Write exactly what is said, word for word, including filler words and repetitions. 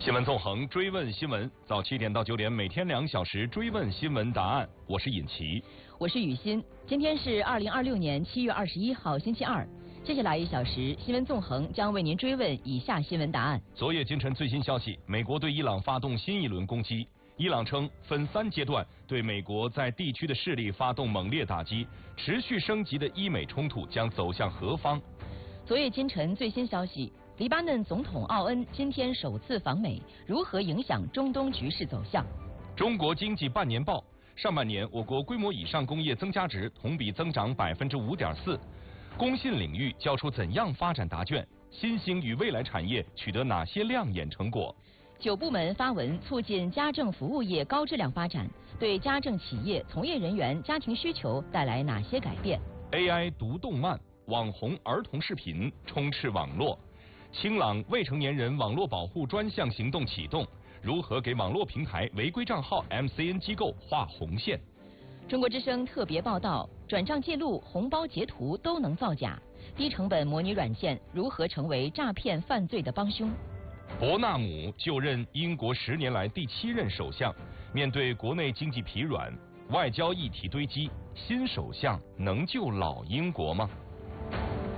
新闻纵横，追问新闻，早七点到九点，每天两小时追问新闻答案。我是尹奇， 我是雨欣。今天是二零二六年七月二十一号，星期二。接下来一小时，新闻纵横将为您追问以下新闻答案。 昨夜今晨最新消息，美国对伊朗发动新一轮攻击。伊朗称分三阶段对美国在地区的势力发动猛烈打击，持续升级的伊美冲突将走向何方？ 昨夜今晨最新消息，黎巴嫩总统奥恩今天首次访美，如何影响中东局势走向？ 中国经济半年报，上半年我国规模以上工业增加值同比增长百分之五点四，工信领域交出怎样发展答卷？新兴与未来产业取得哪些亮眼成果？ 九部门发文促进家政服务业高质量发展，对家政企业从业人员家庭需求带来哪些改变 ？A I 读动漫，网红儿童视频充斥网络。清朗未成年人网络保护专项行动启动，如何给网络平台违规账号 M C N 机构画红线？ 中国之声特别报道：转账记录、红包截图都能造假，低成本模拟软件如何成为诈骗犯罪的帮凶？ 伯纳姆就任英国十年来第七任首相，面对国内经济疲软、外交议题堆积，新首相能救老英国吗？